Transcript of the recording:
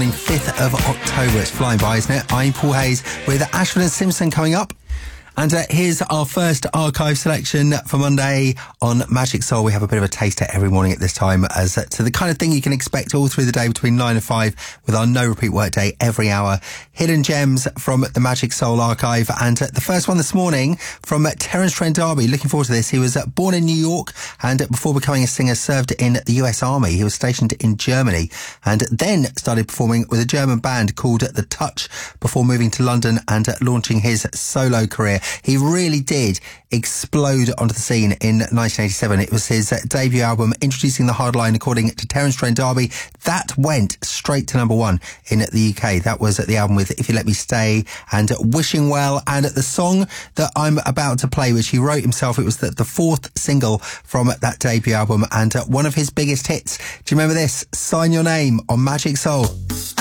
morning, 5th of October. It's flying by, isn't it? I'm Paul Hayes with Ashford and Simpson coming up. And here's our first archive selection for Monday on Magic Soul. We have a bit of a taster every morning at this time as to the kind of thing you can expect all through the day between 9 and 5 with our no repeat workday every hour. Hidden gems from the Magic Soul archive. And the first one this morning from Terence Trent D'Arby. Looking forward to this. He was born in New York and before becoming a singer served in the US Army. He was stationed in Germany and then started performing with a German band called The Touch before moving to London and launching his solo career. He really did explode onto the scene in 1987. It was his debut album, introducing the hardline, according to Terence Trent D'Arby. That went straight to number 1 in the UK. That was the album with If You Let Me Stay and Wishing Well. And the song that I'm about to play, which he wrote himself, it was the 4th single from that debut album and one of his biggest hits. Do you remember this? Sign Your Name on Magic Soul.